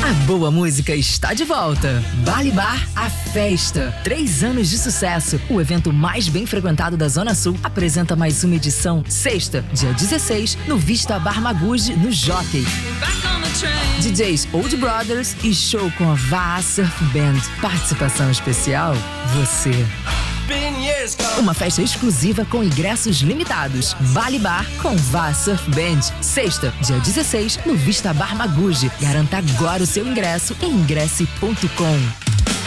A boa música está de volta. Bali Bar, a festa. 3 anos de sucesso. O evento mais bem frequentado da Zona Sul apresenta mais uma edição, sexta, dia 16, no Vista Bar Maguji, no Jockey. DJs Old Brothers e show com a Vá Surf Band. Participação especial, você. Uma festa exclusiva com ingressos limitados. Bali Bar com Vá Surf Band. Sexta, dia 16, no Vista Bar Maguji. Garanta agora o seu ingresso em ingresse.com.